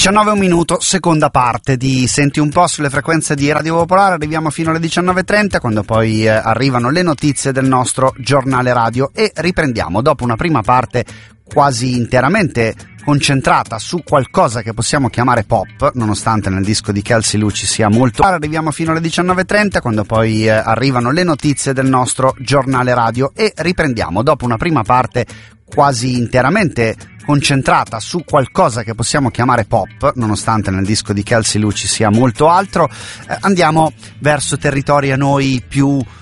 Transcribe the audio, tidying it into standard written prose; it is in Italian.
19 un minuto, seconda parte di Senti un po' sulle frequenze di Radio Popolare. Arriviamo fino alle 19.30, quando poi arrivano le notizie del nostro giornale radio e riprendiamo dopo una prima parte quasi interamente concentrata su qualcosa che possiamo chiamare pop, nonostante nel disco di Kelsey Lu ci sia molto. Arriviamo fino alle 19.30, quando poi arrivano le notizie del nostro giornale radio e riprendiamo dopo una prima parte quasi interamente concentrata su qualcosa che possiamo chiamare pop, nonostante nel disco di Kelsey Lu ci sia molto altro. Andiamo verso territori a noi più